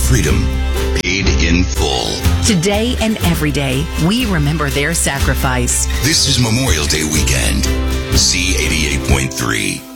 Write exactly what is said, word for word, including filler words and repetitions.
freedom paid in full. Today and every day, we remember their sacrifice. This is Memorial Day weekend. Z eighty-eight point three.